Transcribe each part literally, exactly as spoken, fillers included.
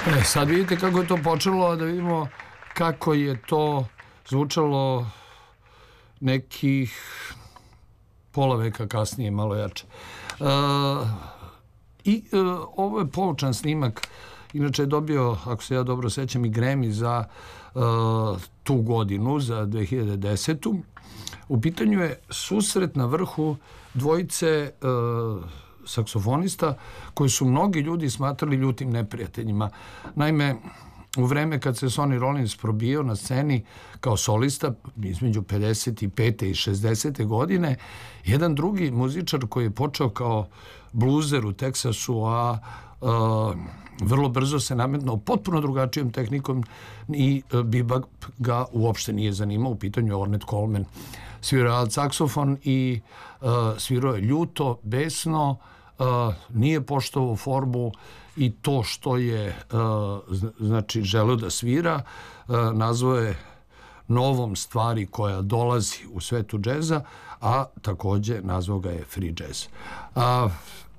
E, sad vidite kako je to počelo, da vidimo kako je to zvučalo nekih pola veka kasnije, malo jače. E, I e, ovo je poučan snimak, inače je dobio, ako se ja dobro sećam, i Grammy za e, tu godinu, za dve hiljade desetu. U pitanju je susret na vrhu dvojice e, saksofonista koji su mnogi ljudi smatrali ljutim neprijateljima. Naime, u vreme kad se Sonny Rollins probio na sceni kao solista između pedeset pete i šezdesete godine, jedan drugi muzičar koji je počeo kao bluzer u Teksasu, a a vrlo brzo se nametnuo potpuno drugačijom tehnikom i bebop ga uopšte nije zanimao. U pitanju je Ornette Coleman. Svirao saksofon i uh, svirao je ljuto, besno, uh, nije poštovao formu i to što je uh, znači želeo da svira, uh, nazvao je novom stvari koja dolazi u svetu džeza, a takođe nazvao ga je free jazz. Uh,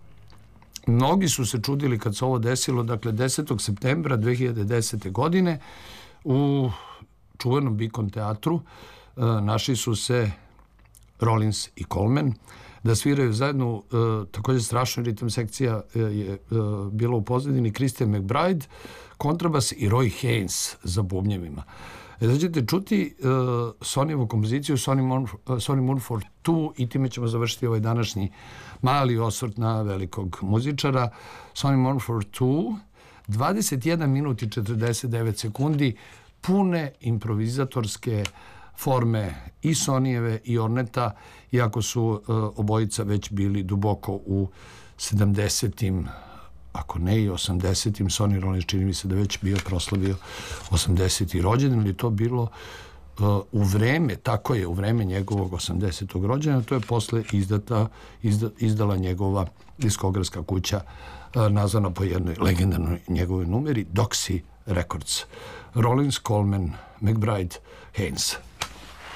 mnogi su se čudili kad se ovo desilo, dakle desetog septembra dve hiljade desete. godine u čuvenom Beacon teatru našli su se Rollins i Coleman da sviraju zajedno. Također strašna ritam sekcija je bila u pozadini, Christian McBride kontrabas i Roy Haynes za bubnjevima. E, da ćete čuti uh, Sonyevu kompoziciju Sonny, Mon Sonny Mumford dva i time ćemo završiti ovaj današnji mali osvrt na velikog muzičara. Sonny Mumford dva, dvadeset jedan minut i četrdeset devet sekundi, pune improvizatorske forme i Sonijeve i Orneta, iako su uh, obojica već bili duboko u sedamdesetim, ako ne i osamdesetim. Sonny Rollins čini mi se da već bio proslavio osamdeseti rođendan, ili to bilo uh, u vreme, tako je, u vreme njegovog osamdesetog rođendana. To je posle izdata, izda, izdala njegova diskografska kuća uh, nazvana po jednoj legendarnoj njegovoj numeri, Doxy Records. Rollins, Coleman, McBride, Haynes.